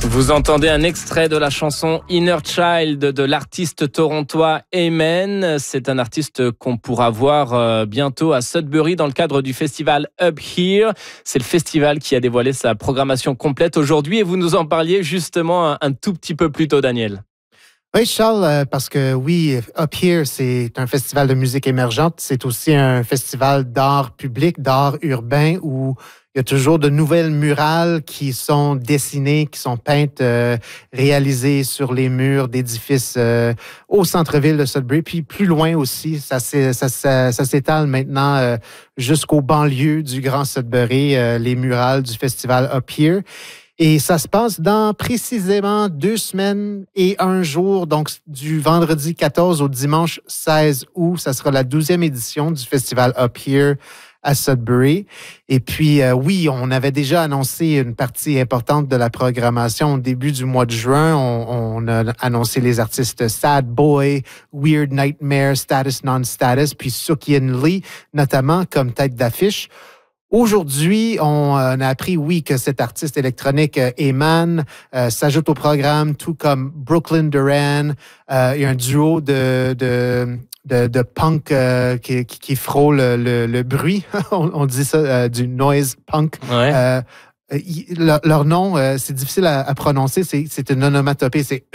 Vous entendez un extrait de la chanson Inner Child de l'artiste torontois Amen. C'est un artiste qu'on pourra voir bientôt à Sudbury dans le cadre du festival Up Here. C'est le festival qui a dévoilé sa programmation complète aujourd'hui et vous nous en parliez justement un tout petit peu plus tôt, Daniel. Oui, Charles, parce que oui, Up Here, c'est un festival de musique émergente. C'est aussi un festival d'art public, d'art urbain, où il y a toujours de nouvelles murales qui sont dessinées, qui sont peintes, réalisées sur les murs d'édifices au centre-ville de Sudbury. Puis plus loin aussi, ça s'étale maintenant jusqu'aux banlieues du Grand Sudbury, les murales du festival Up Here. Et ça se passe dans précisément 2 semaines et 1 jour, donc du vendredi 14 au dimanche 16 août. Ça sera la 12e édition du festival Up Here à Sudbury. Et puis, oui, on avait déjà annoncé une partie importante de la programmation au début du mois de juin. On a annoncé les artistes Sad Boy, Weird Nightmare, Status Non-Status, puis Sookian Lee, notamment comme tête d'affiche. Aujourd'hui, on a appris, oui, que cet artiste électronique, Eman, s'ajoute au programme, tout comme Brooklyn Duran. Il y a un duo de punk qui frôle le bruit. On dit ça, du noise punk. Ouais. Leur nom, c'est difficile à prononcer. C'est une onomatopée. C'est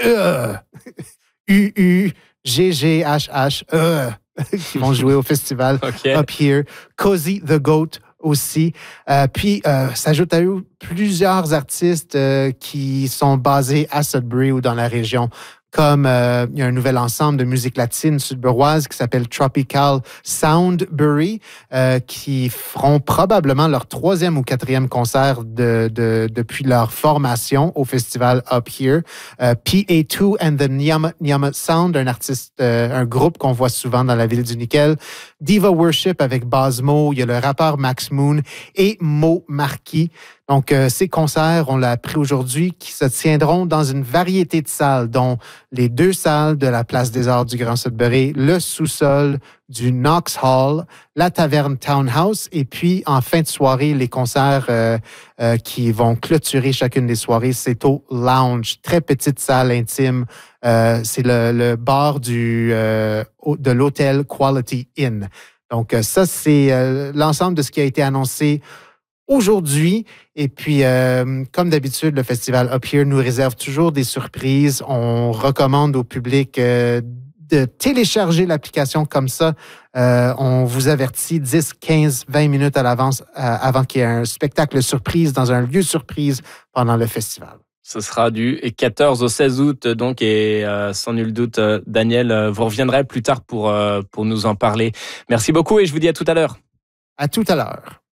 U-U-G-G-H-H, qui vont jouer au festival Up Here. Cozy the Goat aussi. Puis, s'ajoutent à eux plusieurs artistes qui sont basés à Sudbury ou dans la région. Comme il y a un nouvel ensemble de musique latine sudburoise qui s'appelle Tropical Soundbury, qui feront probablement leur 3e ou 4e concert depuis leur formation au festival Up Here. PA2 and the Nyama Sound, un artiste, un groupe qu'on voit souvent dans la ville du Nickel. Diva Worship avec Basmo, il y a le rappeur Max Moon et Mo Marquis. Donc, ces concerts, on l'a appris aujourd'hui, qui se tiendront dans une variété de salles, dont les 2 salles de la Place des Arts du Grand Sudbury, le sous-sol du Knox Hall, la Taverne Townhouse, et puis en fin de soirée, les concerts qui vont clôturer chacune des soirées, c'est au Lounge, très petite salle intime. C'est le bar de l'hôtel Quality Inn. Donc, ça, c'est l'ensemble de ce qui a été annoncé aujourd'hui. Et puis, comme d'habitude, le festival Up Here nous réserve toujours des surprises. On recommande au public de télécharger l'application comme ça. On vous avertit 10, 15, 20 minutes à l'avance avant qu'il y ait un spectacle surprise dans un lieu surprise pendant le festival. Ce sera du 14 au 16 août, donc, et sans nul doute, Daniel, vous reviendrez plus tard pour nous en parler. Merci beaucoup et je vous dis à tout à l'heure. À tout à l'heure.